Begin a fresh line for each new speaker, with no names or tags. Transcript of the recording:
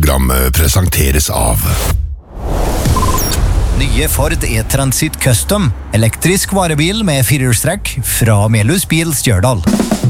programmet presenteres av
Nye Ford E-Transit Custom, elektrisk varebil med firehjulstrekk fra Melhus Bil Stjørdal.